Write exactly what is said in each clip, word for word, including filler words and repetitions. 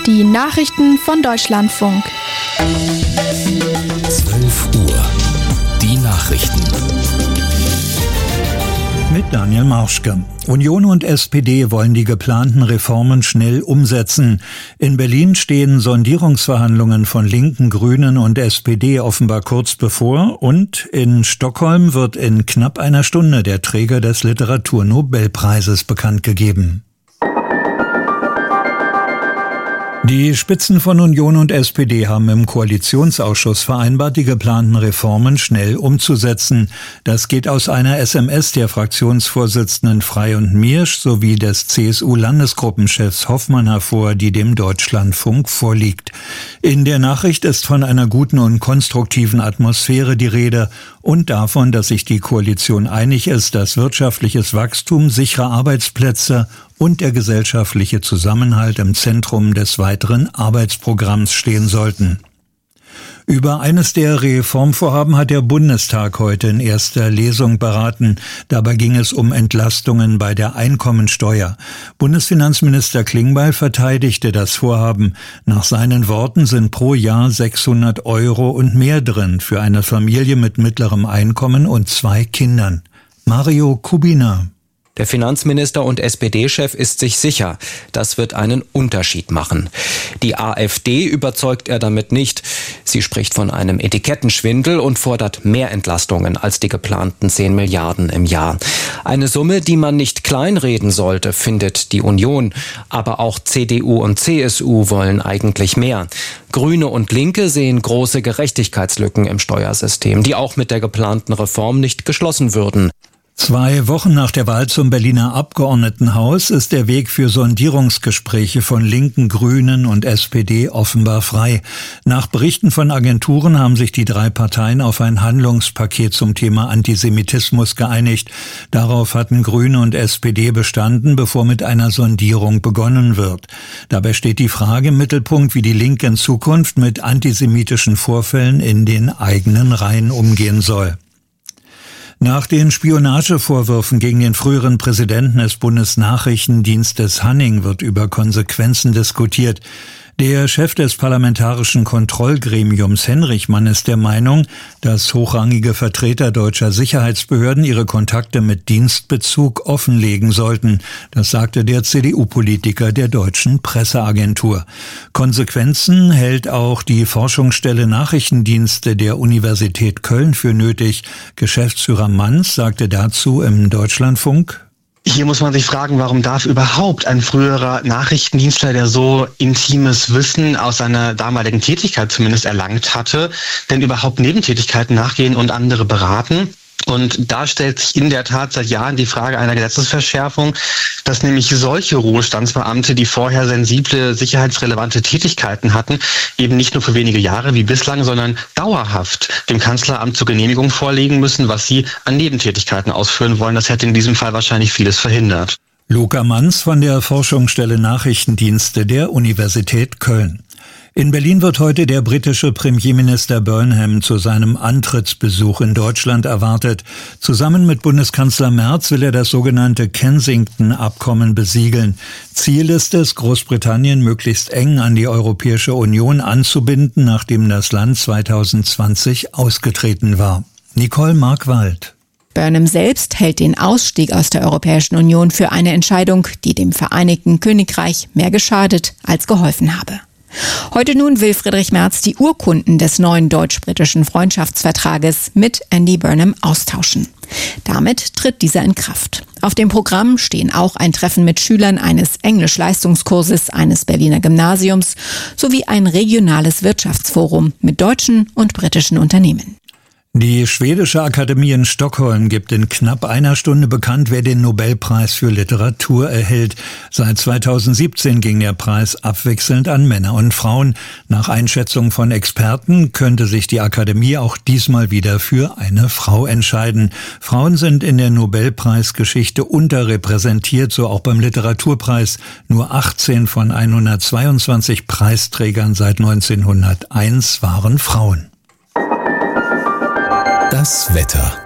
Die Nachrichten von Deutschlandfunk. zwölf Uhr. Die Nachrichten. Mit Daniel Marschke. Union und S P D wollen die geplanten Reformen schnell umsetzen. In Berlin stehen Sondierungsverhandlungen von Linken, Grünen und S P D offenbar kurz bevor. Und in Stockholm wird in knapp einer Stunde der Träger des Literaturnobelpreises bekannt gegeben. Die Spitzen von Union und S P D haben im Koalitionsausschuss vereinbart, die geplanten Reformen schnell umzusetzen. Das geht aus einer S M S der Fraktionsvorsitzenden Frey und Miersch sowie des C S U-Landesgruppenchefs Hoffmann hervor, die dem Deutschlandfunk vorliegt. In der Nachricht ist von einer guten und konstruktiven Atmosphäre die Rede und davon, dass sich die Koalition einig ist, dass wirtschaftliches Wachstum, sichere Arbeitsplätze und der gesellschaftliche Zusammenhalt im Zentrum des weiteren Arbeitsprogramms stehen sollten. Über eines der Reformvorhaben hat der Bundestag heute in erster Lesung beraten. Dabei ging es um Entlastungen bei der Einkommensteuer. Bundesfinanzminister Klingbeil verteidigte das Vorhaben. Nach seinen Worten sind pro Jahr sechshundert Euro und mehr drin für eine Familie mit mittlerem Einkommen und zwei Kindern. Mario Kubina. Der Finanzminister und S P D-Chef ist sich sicher, das wird einen Unterschied machen. Die AfD überzeugt er damit nicht. Sie spricht von einem Etikettenschwindel und fordert mehr Entlastungen als die geplanten zehn Milliarden im Jahr. Eine Summe, die man nicht kleinreden sollte, findet die Union. Aber auch C D U und C S U wollen eigentlich mehr. Grüne und Linke sehen große Gerechtigkeitslücken im Steuersystem, die auch mit der geplanten Reform nicht geschlossen würden. Zwei Wochen nach der Wahl zum Berliner Abgeordnetenhaus ist der Weg für Sondierungsgespräche von Linken, Grünen und S P D offenbar frei. Nach Berichten von Agenturen haben sich die drei Parteien auf ein Handlungspaket zum Thema Antisemitismus geeinigt. Darauf hatten Grüne und S P D bestanden, bevor mit einer Sondierung begonnen wird. Dabei steht die Frage im Mittelpunkt, wie die Linke in Zukunft mit antisemitischen Vorfällen in den eigenen Reihen umgehen soll. Nach den Spionagevorwürfen gegen den früheren Präsidenten des Bundesnachrichtendienstes Hanning wird über Konsequenzen diskutiert. Der Chef des parlamentarischen Kontrollgremiums Henrichmann ist der Meinung, dass hochrangige Vertreter deutscher Sicherheitsbehörden ihre Kontakte mit Dienstbezug offenlegen sollten. Das sagte der C D U-Politiker der deutschen Presseagentur. Konsequenzen hält auch die Forschungsstelle Nachrichtendienste der Universität Köln für nötig. Geschäftsführer Manns sagte dazu im Deutschlandfunk: Hier muss man sich fragen, warum darf überhaupt ein früherer Nachrichtendienstler, der so intimes Wissen aus seiner damaligen Tätigkeit zumindest erlangt hatte, denn überhaupt Nebentätigkeiten nachgehen und andere beraten? Und da stellt sich in der Tat seit Jahren die Frage einer Gesetzesverschärfung, dass nämlich solche Ruhestandsbeamte, die vorher sensible, sicherheitsrelevante Tätigkeiten hatten, eben nicht nur für wenige Jahre wie bislang, sondern dauerhaft dem Kanzleramt zur Genehmigung vorlegen müssen, was sie an Nebentätigkeiten ausführen wollen. Das hätte in diesem Fall wahrscheinlich vieles verhindert. Luca Manns von der Forschungsstelle Nachrichtendienste der Universität Köln. In Berlin wird heute der britische Premierminister Burnham zu seinem Antrittsbesuch in Deutschland erwartet. Zusammen mit Bundeskanzler Merz will er das sogenannte Kensington-Abkommen besiegeln. Ziel ist es, Großbritannien möglichst eng an die Europäische Union anzubinden, nachdem das Land zweitausendzwanzig ausgetreten war. Nicole Markwald. Burnham selbst hält den Ausstieg aus der Europäischen Union für eine Entscheidung, die dem Vereinigten Königreich mehr geschadet als geholfen habe. Heute nun will Friedrich Merz die Urkunden des neuen deutsch-britischen Freundschaftsvertrages mit Andy Burnham austauschen. Damit tritt dieser in Kraft. Auf dem Programm stehen auch ein Treffen mit Schülern eines Englisch-Leistungskurses eines Berliner Gymnasiums sowie ein regionales Wirtschaftsforum mit deutschen und britischen Unternehmen. Die schwedische Akademie in Stockholm gibt in knapp einer Stunde bekannt, wer den Nobelpreis für Literatur erhält. Seit zweitausendsiebzehn ging der Preis abwechselnd an Männer und Frauen. Nach Einschätzung von Experten könnte sich die Akademie auch diesmal wieder für eine Frau entscheiden. Frauen sind in der Nobelpreisgeschichte unterrepräsentiert, so auch beim Literaturpreis. Nur achtzehn von hundertzweiundzwanzig Preisträgern seit neunzehnhunderteins waren Frauen. Das Wetter.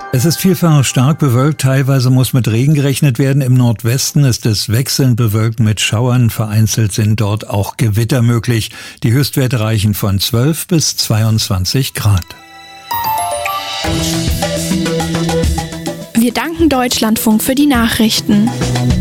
Es ist vielfach stark bewölkt, teilweise muss mit Regen gerechnet werden. Im Nordwesten ist es wechselnd bewölkt mit Schauern. Vereinzelt sind dort auch Gewitter möglich. Die Höchstwerte reichen von zwölf bis zweiundzwanzig Grad. Wir danken Deutschlandfunk für die Nachrichten.